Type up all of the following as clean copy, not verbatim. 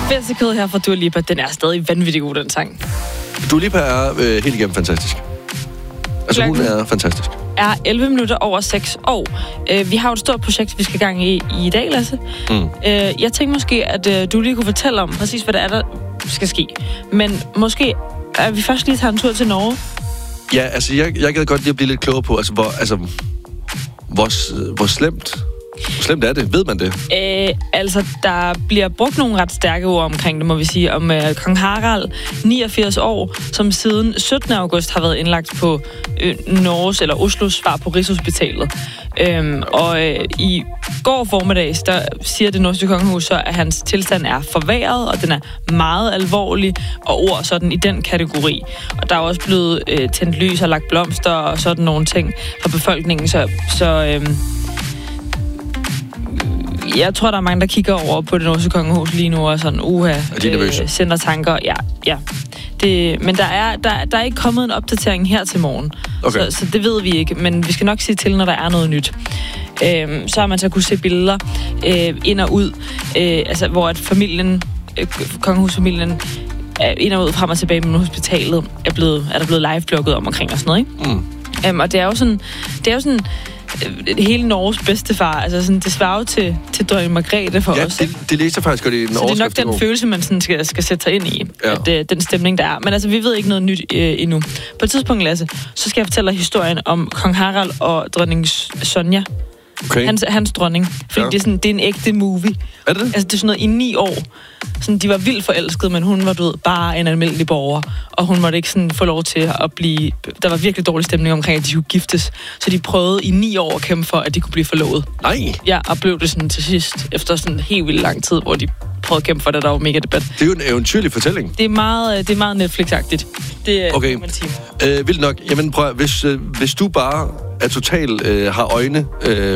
Physical her fra Dua Lipa, den er stadig vanvittig god, den sang. Dua Lipa er helt igennem fantastisk. Altså, hun er fantastisk. Er 11 minutter over 6 år. Vi har jo et stort projekt, vi skal i gang i dag, Lasse. Jeg tænkte måske, at du lige kunne fortælle om præcis, hvad der skal ske. Men måske er vi først lige tager en tur til Norge. Ja, altså, jeg gad godt lige at blive lidt klogere på, hvor slemt er det? Ved man det? Der bliver brugt nogle ret stærke ord omkring det, må vi sige, om kong Harald, 89 år, som siden 17. august har været indlagt på Norges eller Oslos svar på Rigshospitalet. I går formiddags, der siger det norske kongehus så, at hans tilstand er forværret, og den er meget alvorlig, og ord sådan i den kategori. Og der er også blevet tændt lys og lagt blomster og sådan nogle ting fra befolkningen, så jeg tror, der er mange, der kigger over på det norske kongehus lige nu og sådan, sender tanker. Ja. Men der er ikke kommet en opdatering her til morgen. Okay. Så det ved vi ikke, men vi skal nok sige til, når der er noget nyt. Så har man så kunne se billeder ind og ud, hvor at kongehusfamilien ind og ud, frem og tilbage med hospitalet, er der blevet live-blogget omkring og sådan noget, ikke? Og det er jo sådan hele Norges bedstefar, altså sådan, det svarer til dronning Margrethe for os. Ja, det læser faktisk godt i den overskrift. Så det er nok den følelse, man sådan skal sætte sig ind i, at den stemning, der er. Men altså, vi ved ikke noget nyt endnu. På et tidspunkt, Lasse, så skal jeg fortælle dig historien om kong Harald og dronning Sonja. Okay. Hans dronning. Fordi det er en ægte movie. Er det? Altså, det er sådan noget i 9 år. Sådan, de var vildt forelskede, men hun var bare en almindelig borger. Og hun måtte ikke sådan få lov til at blive... Der var virkelig dårlig stemning omkring, at de kunne giftes. Så de prøvede i 9 år at kæmpe for, at de kunne blive forlovet. Nej! Ja, og blev det sådan til sidst, efter sådan helt vildt lang tid, hvor de prøvede at kæmpe for det, der var mega debat. Det er jo en eventyrlig fortælling. Det er meget Netflix-agtigt. Det er okay. Vildt nok. Jamen prøv, hvis du bare er totalt har øjne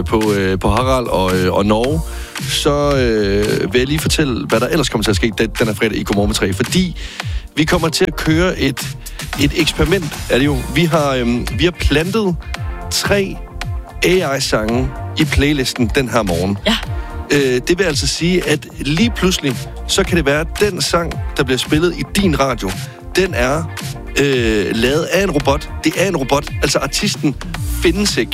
på Harald og Norge, så vil jeg lige fortælle, hvad der ellers kommer til at ske den her fredag i Godmorgen med 3. Fordi vi kommer til at køre et eksperiment, er det jo. Vi har plantet 3 AI-sange i playlisten den her morgen. Ja. Det vil altså sige, at lige pludselig, så kan det være, at den sang, der bliver spillet i din radio, den er lavet af en robot. Det er en robot. Altså artisten findes ikke.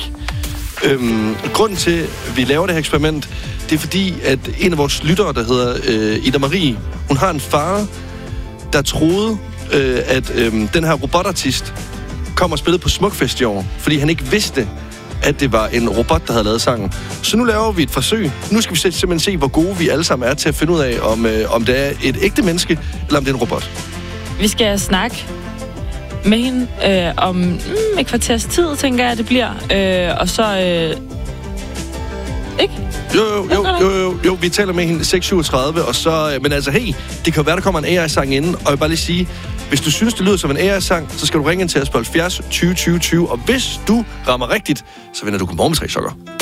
Grunden til, at vi laver det her eksperiment, det er fordi, at en af vores lyttere, der hedder Ida Marie, hun har en far, der troede, at den her robotartist kom og spillede på Smukfest i år, fordi han ikke vidste, at det var en robot, der havde lavet sangen. Så nu laver vi et forsøg. Nu skal vi simpelthen se, hvor gode vi alle sammen er til at finde ud af, om det er et ægte menneske, eller om det er en robot. Vi skal snakke med hende om et kvarters tid, tænker jeg, det bliver. Og så... ikke? Jo, vi taler med hende 6:37, og så... Men altså, hey, det kan jo være, der kommer en AI-sang inden, og jeg vil bare lige sige, hvis du synes, det lyder som en AI-sang, så skal du ringe ind til os på 70 20 20 20, og hvis du rammer rigtigt, så vinder du Godmorgen med 3 sokker.